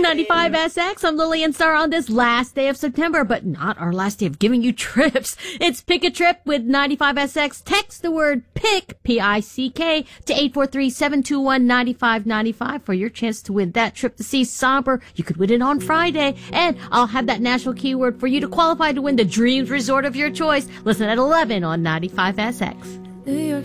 95SX, I'm Lillian Starr on this last day of September, but not our last day of giving you trips. It's Pick a Trip with 95SX. Text the word PICK, P-I-C-K, to 843-721-9595 for your chance to win that trip to see Somber. You could win it on Friday, and I'll have that national keyword for you to qualify to win the dreams resort of your choice. Listen at 11 on 95SX.